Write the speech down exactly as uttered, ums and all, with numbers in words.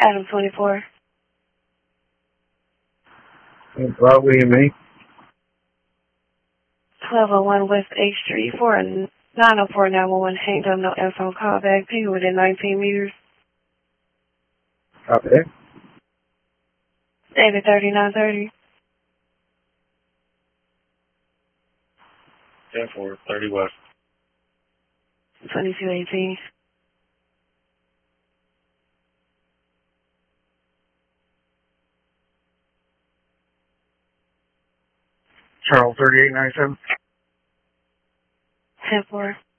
Adam twenty-four. What will you make? twelve oh one West eighth Street for a nine oh four nine one one hanged up, no info, call back, P within nineteen meters. Copy. David thirty-nine thirty. ten four, thirty West. twenty-two eighteen. Charles thirty-eight ninety-seven. ten four.